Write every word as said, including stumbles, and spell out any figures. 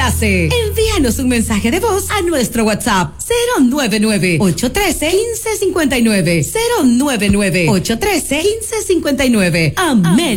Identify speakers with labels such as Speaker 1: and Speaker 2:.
Speaker 1: clase. Envíanos un mensaje de voz a nuestro WhatsApp cero nueve nueve, ocho uno tres, uno cinco cinco nueve, cero nueve nueve, ocho uno tres, uno cinco cinco nueve. Amén.